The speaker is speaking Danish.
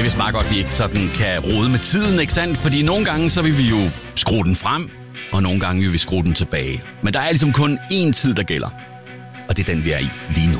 er vist meget godt, at vi ikke sådan kan rode med tiden, ikke sandt? Fordi nogle gange, så vil vi jo skrue den frem, og nogle gange vil vi skrue den tilbage. Men der er ligesom kun én tid, der gælder. Og det er den, vi er i lige nu.